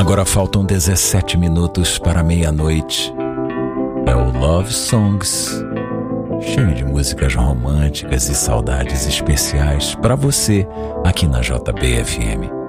Agora faltam 17 minutos para meia-noite. É o Love Songs, cheio de músicas românticas e saudades especiais para você aqui na JBFM.